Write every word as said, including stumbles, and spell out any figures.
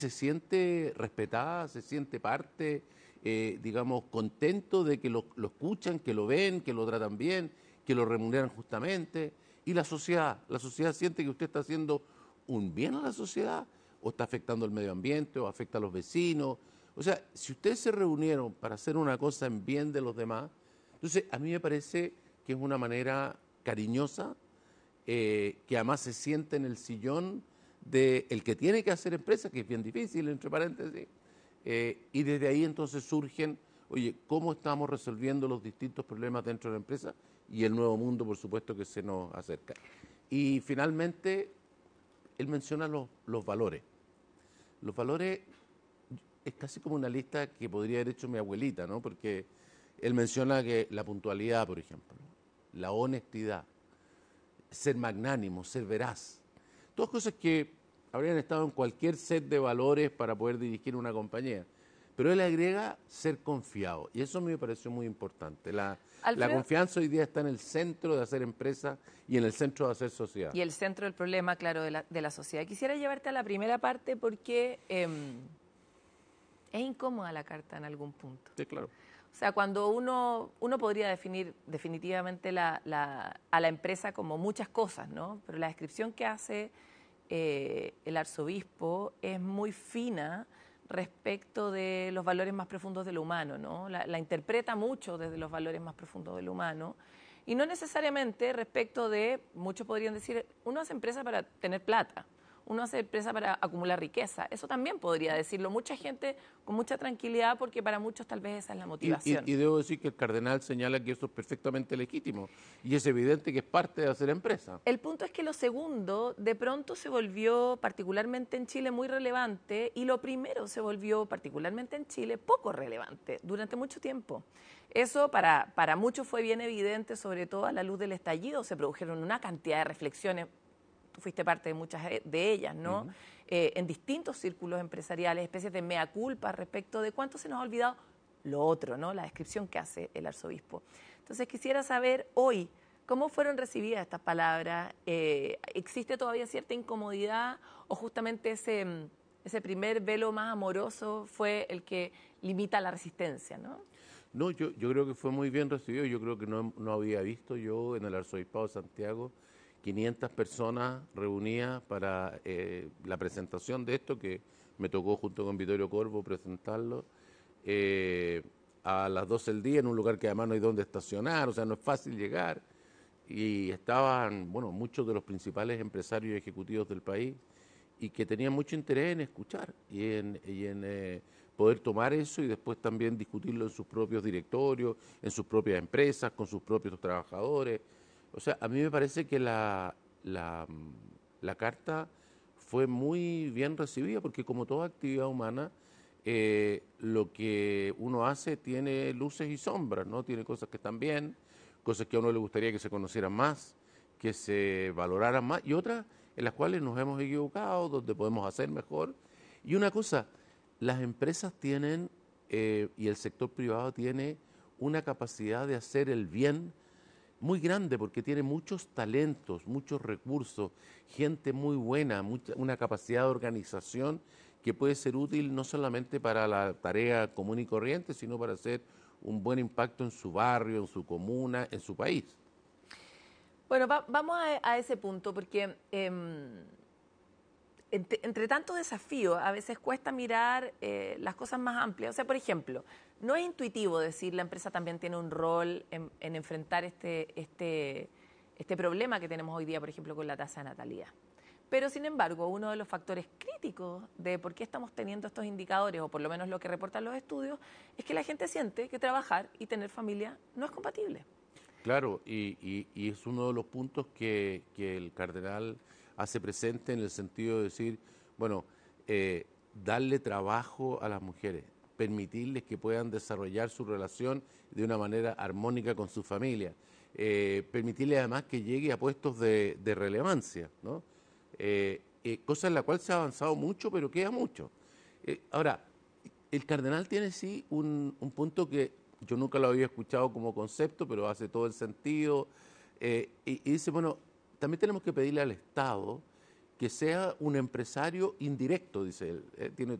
se siente respetada, se siente parte, eh, digamos, contento de que lo, lo escuchan, que lo ven, que lo tratan bien, que lo remuneran justamente. Y la sociedad, la sociedad siente que usted está haciendo un bien a la sociedad, o está afectando el medio ambiente, o afecta a los vecinos. O sea, si ustedes se reunieron para hacer una cosa en bien de los demás, entonces a mí me parece que es una manera cariñosa, eh, que además se siente en el sillón del el que tiene que hacer empresa, que es bien difícil, entre paréntesis, eh, y desde ahí entonces surgen, oye, ¿cómo estamos resolviendo los distintos problemas dentro de la empresa? Y el nuevo mundo, por supuesto, que se nos acerca. Y finalmente, él menciona los, los valores. Los valores es casi como una lista que podría haber hecho mi abuelita, ¿no? Porque él menciona que la puntualidad, por ejemplo, la honestidad, ser magnánimo, ser veraz. Todas cosas que habrían estado en cualquier set de valores para poder dirigir una compañía. Pero él agrega ser confiado, y eso a mí me pareció muy importante. La, la Alfredo, confianza hoy día está en el centro de hacer empresa y en el centro de hacer sociedad. y el centro del problema, claro, de la, de la sociedad. Quisiera llevarte a la primera parte porque eh, es incómoda la carta en algún punto. Sí, claro. O sea, cuando uno, uno podría definir definitivamente la, la, a la empresa como muchas cosas, ¿no? Pero la descripción que hace eh, el arzobispo es muy fina respecto de los valores más profundos de lo humano, ¿no? La, la interpreta mucho desde los valores más profundos de lo humano y no necesariamente respecto de, muchos podrían decir, uno hace empresa para tener plata, uno hace empresa para acumular riqueza. Eso también podría decirlo mucha gente con mucha tranquilidad porque para muchos tal vez esa es la Y, y- motivación. y debo decir que el cardenal señala que eso es perfectamente legítimo y es evidente que es parte de hacer empresa. El punto es que lo segundo de pronto se volvió, particularmente en Chile, muy relevante y lo primero se volvió, particularmente en Chile, poco relevante durante mucho tiempo. Eso para, para muchos fue bien evidente, sobre todo a la luz del estallido. Se produjeron una cantidad de reflexiones, tú fuiste parte de muchas de ellas, ¿no? Ujú. Eh, en distintos círculos empresariales, especies de mea culpa respecto de cuánto se nos ha olvidado lo otro, ¿no? La descripción que hace el arzobispo. Entonces quisiera saber hoy, ¿cómo fueron recibidas estas palabras? Eh, ¿Existe todavía cierta incomodidad o justamente ese, ese primer velo más amoroso fue el que limita la resistencia, ¿no? No, yo, yo creo que fue muy bien recibido. Yo creo que no, no había visto yo en el Arzobispado de Santiago quinientas personas reunidas para eh, la presentación de esto, que me tocó junto con Vittorio Corvo presentarlo, eh, a las doce del día en un lugar que además no hay donde estacionar, o sea, no es fácil llegar. Y estaban, bueno, muchos de los principales empresarios y ejecutivos del país y que tenían mucho interés en escuchar y en, y en eh, poder tomar eso y después también discutirlo en sus propios directorios, en sus propias empresas, con sus propios trabajadores. O sea, a mí me parece que la, la, mm, la carta fue muy bien recibida porque como toda actividad humana, eh, lo que uno hace tiene luces y sombras, ¿no? Tiene cosas que están bien, cosas que a uno le gustaría que se conocieran más, que se valoraran más, y otras en las cuales nos hemos equivocado, donde podemos hacer mejor. Y una cosa, las empresas tienen, eh, y el sector privado tiene, una capacidad de hacer el bien muy grande porque tiene muchos talentos, muchos recursos, gente muy buena, mucha, una capacidad de organización que puede ser útil no solamente para la tarea común y corriente, sino para hacer un buen impacto en su barrio, en su comuna, en su país. Bueno, va, vamos a, a, ese punto porque eh, entre, entre tanto desafío a veces cuesta mirar eh, las cosas más amplias. O sea, por ejemplo, no es intuitivo decir la empresa también tiene un rol en, en enfrentar este, este, este problema que tenemos hoy día, por ejemplo, con la tasa de natalidad. Pero, sin embargo, uno de los factores críticos de por qué estamos teniendo estos indicadores, o por lo menos lo que reportan los estudios, es que la gente siente que trabajar y tener familia no es compatible. Claro, y, y, y es uno de los puntos que, que el cardenal hace presente en el sentido de decir, bueno, eh, darle trabajo a las mujeres, permitirles que puedan desarrollar su relación de una manera armónica con su familia, eh, permitirles además que llegue a puestos de, de relevancia, ¿no? Eh, eh, cosa en la cual se ha avanzado mucho, pero queda mucho. Eh, ahora, el cardenal tiene sí un, un punto que yo nunca lo había escuchado como concepto, pero hace todo el sentido. Eh, y, y dice, bueno, también tenemos que pedirle al Estado que sea un empresario indirecto, dice él. Eh, tiene